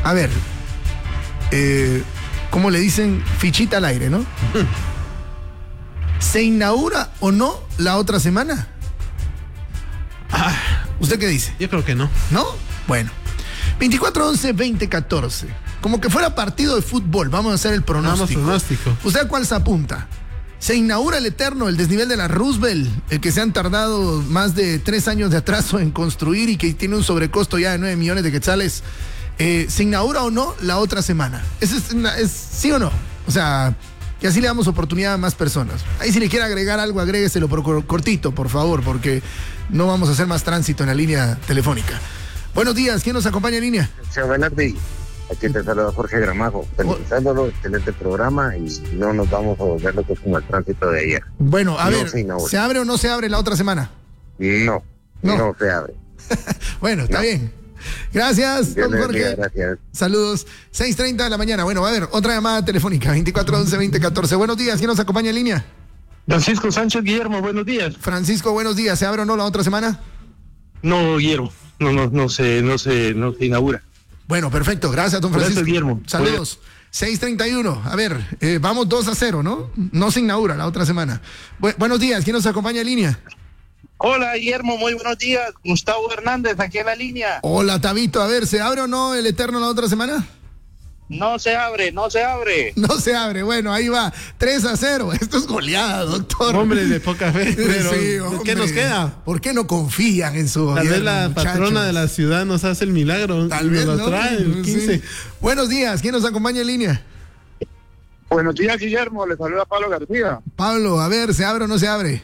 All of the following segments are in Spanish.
A ver, ¿cómo le dicen? Fichita al aire, ¿no? ¿Se inaugura o no la otra semana? ¿Usted qué dice? Yo creo que no. ¿No? Bueno. 24-11-2014. Como que fuera partido de fútbol. Vamos a hacer el pronóstico. ¿Usted a cuál se apunta? ¿Se inaugura el eterno, el desnivel de la Roosevelt, el que se han tardado más de 3 años de atraso en construir y que tiene un sobrecosto ya de 9 millones de quetzales? ¿Se inaugura o no la otra semana? ¿Es sí o no? O sea, y así le damos oportunidad a más personas. Ahí si le quiere agregar algo, agrégueselo por cortito, por favor, porque no vamos a hacer más tránsito en la línea telefónica. Buenos días, ¿quién nos acompaña en línea? Señor Velarde, aquí te saluda Jorge Gramajo, felicitándolo, excelente programa y no nos vamos a volver locos con el tránsito de ayer. Bueno, a ver, ¿se abre o no se abre la otra semana? No se abre. Bueno, está bien. Gracias, don Jorge. Gracias. Saludos. 6:30 de la mañana. Bueno, a ver, otra llamada telefónica, 24-11-2014. Buenos días, ¿quién nos acompaña en línea? Francisco Sánchez Guillermo, buenos días. Francisco, buenos días. ¿Se abre o no la otra semana? No, Guillermo. No se inaugura. Bueno, perfecto. Gracias, don Francisco. Gracias, Guillermo. Saludos. 6:31. A ver, vamos 2-0, ¿no? No se inaugura la otra semana. Buenos días. ¿Quién nos acompaña en línea? Hola, Guillermo. Muy buenos días. Gustavo Hernández, aquí en la línea. Hola, Tabito. A ver, ¿se abre o no el eterno la otra semana? No se abre. No se abre. Bueno, ahí va. 3-0. Esto es goleada, doctor. Hombre de poca fe. Pero sí, ¿qué nos queda? ¿Por qué no confían en su gobierno? Tal vez la patrona de la ciudad nos hace el milagro. Tal vez nos ¿no? trae el 15. Sí. Buenos días. ¿Quién nos acompaña en línea? Buenos días, Guillermo. Le saluda Pablo García. Pablo, a ver, ¿se abre o no se abre?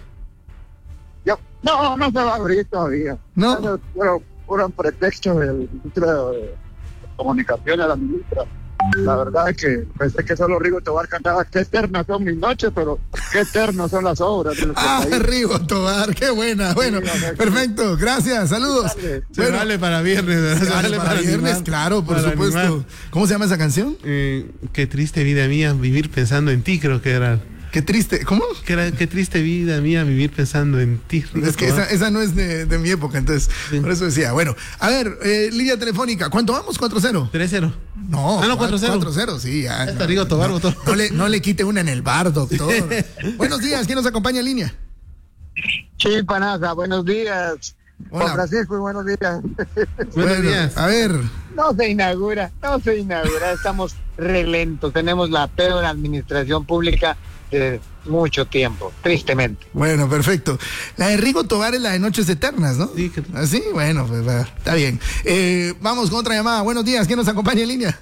No se va a abrir todavía. ¿No? Puro pretexto del ministro de Comunicaciones, a la ministra. La verdad es que pensé que solo Rigo Tobar cantaba qué eternas son mis noches, pero qué eternas son las obras. Rigo Tobar, qué buena. Bueno, sí, perfecto, gracias, saludos. Se vale para viernes. Se vale para viernes, animar, claro, por supuesto. Animar. ¿Cómo se llama esa canción? Qué triste vida mía, vivir pensando en ti, creo que era. Qué triste, ¿cómo? Qué triste vida mía vivir pensando en ti. Es que esa no es de mi época, entonces, sí. Por eso decía. Bueno, a ver, línea telefónica, ¿cuánto vamos? 4-0. 3-0. No, 4-0. 4-0, sí. Ya, Rigo Tobar votó. No le quite una en el bar, doctor. Buenos días, ¿quién nos acompaña en línea? Sí, Panaza, buenos días. Hola. Juan Francisco, buenos días. Buenos días. A ver. No se inaugura, estamos relentos, tenemos la peor administración pública de mucho tiempo, tristemente. Bueno, perfecto. La de Rigo Tobar es la de Noches Eternas, ¿no? Sí. ¿Así? Bueno, pues está bien. Vamos con otra llamada. Buenos días, ¿quién nos acompaña en línea?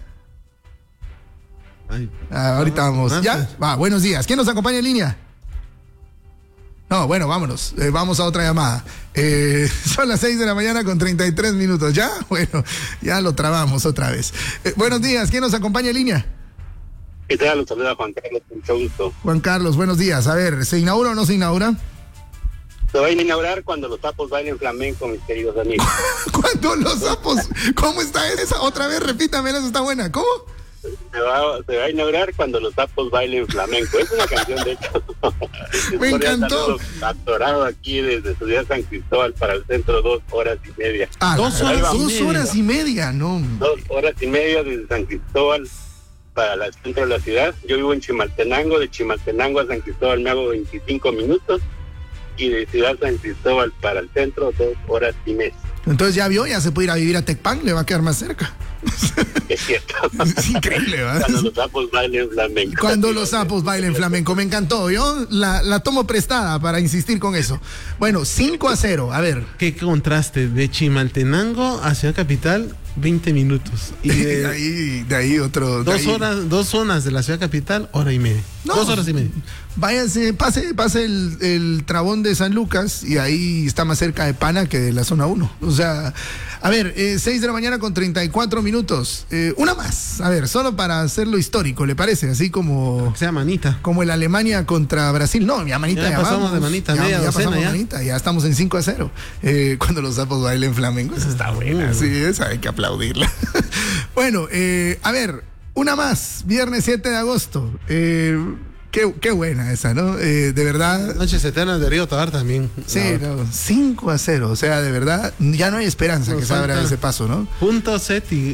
Ahorita vamos. ¿Ya? Va, buenos días. ¿Quién nos acompaña en línea? No, bueno, vámonos. Vamos a otra llamada. Son las 6 de la mañana con 33 minutos. ¿Ya? Bueno, ya lo trabamos otra vez. Buenos días, ¿quién nos acompaña en línea? ¿Qué tal? Los saluda Juan Carlos, con mucho gusto. Juan Carlos, buenos días. A ver, ¿se inaugura o no se inaugura? Se va a inaugurar cuando los sapos bailen flamenco, mis queridos amigos. Cuando los sapos... ¿Cómo está esa? Otra vez, repítamela, esa está buena. ¿Cómo? Se va a inaugurar cuando los sapos bailen flamenco. Es una canción, de hecho. Me encantó. Atorado aquí desde Ciudad San Cristóbal para el centro 2 horas y media. 2 horas y media, no. 2 horas y media desde San Cristóbal para el centro de la ciudad. Yo vivo en Chimaltenango, de Chimaltenango a San Cristóbal me hago 25 minutos y de Ciudad San Cristóbal para el centro 2 horas y media. Entonces ya vio, ya se puede ir a vivir a Tecpan, le va a quedar más cerca. Es cierto. Es increíble, ¿verdad? Cuando los sapos bailen flamenco. Cuando los sapos bailen flamenco, me encantó. Yo la tomo prestada para insistir con eso. Bueno, 5-0, a ver. Qué contraste, de Chimaltenango a Ciudad Capital, 20 minutos. Y de ahí otro... Dos zonas de la Ciudad Capital, hora y media. No, 2 horas y media. Váyase, pase el trabón de San Lucas y ahí está más cerca de Pana que de la zona 1. O sea, a ver, 6 de la mañana con 34 minutos. Una más, a ver, solo para hacerlo histórico, ¿le parece? Así como... Que sea manita. Como el Alemania contra Brasil. No, ya manita ya pasamos vamos. De manita, ya pasamos ya. Manita, ya estamos en 5-0. Cuando los sapos bailen flamenco, esa está buena. Sí, esa hay que aplaudirla. Bueno, a ver, una más, viernes 7 de agosto. Qué buena esa, ¿no? De verdad. Noches Eternas de Rigo Tobar también. Sí, no, 5-0. O sea, de verdad, ya no hay esperanza que se abra ese paso, ¿no? Punto set